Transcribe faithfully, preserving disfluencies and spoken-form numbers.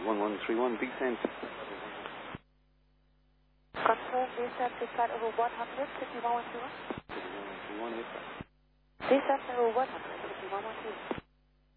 one one three one, descent. Confirm descent to flight over one hundred, fifty one one two one. one one three one, aircraft. Descent over one hundred, fifty one one two one.